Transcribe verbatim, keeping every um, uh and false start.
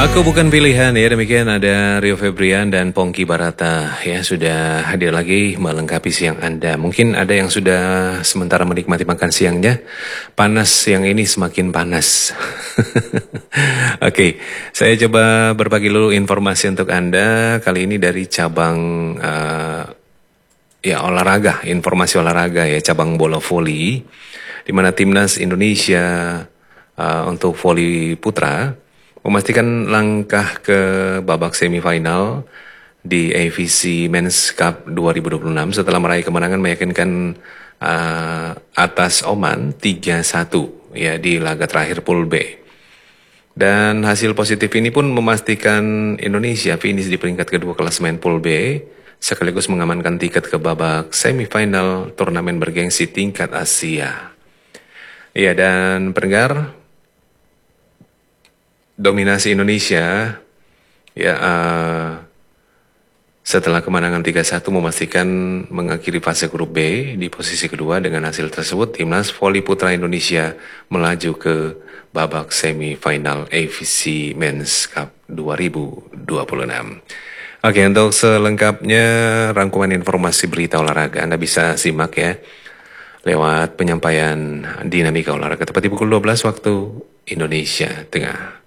Aku bukan pilihan ya, demikian ada Rio Febrian dan Pongki Barata ya sudah hadir lagi melengkapi siang Anda. Mungkin ada yang sudah sementara menikmati makan siangnya, panas siang ini semakin panas. Oke, saya coba berbagi dulu informasi untuk Anda kali ini dari cabang uh, ya olahraga, informasi olahraga ya, cabang bola voli, di mana timnas Indonesia uh, untuk voli putra memastikan langkah ke babak semifinal di A V C Men's Cup dua ribu dua puluh enam setelah meraih kemenangan meyakinkan uh, atas Oman tiga satu ya di laga terakhir Pool B. Dan hasil positif ini pun memastikan Indonesia finish di peringkat kedua klasemen Pool B sekaligus mengamankan tiket ke babak semifinal turnamen bergengsi tingkat Asia. Ya, dan pendengar, dominasi Indonesia ya uh, setelah kemenangan tiga satu memastikan mengakhiri fase grup B di posisi kedua. Dengan hasil tersebut timnas voli putra Indonesia melaju ke babak semifinal A V C Men's Cup dua ribu dua puluh enam. Oke, untuk selengkapnya rangkuman informasi berita olahraga Anda bisa simak ya lewat penyampaian dinamika olahraga tepat di pukul dua belas waktu Indonesia Tengah.